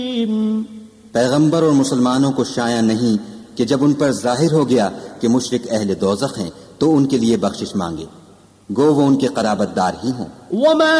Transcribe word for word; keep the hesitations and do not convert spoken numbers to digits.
पैगंबर और मुसलमानों को शाया नहीं कि जब उन पर जाहिर हो गया कि मुशरिक अहले दोज़ख हैं तो उनके लिए बख्शिश मांगे, गो वो उनके क़राबतदार ही हों।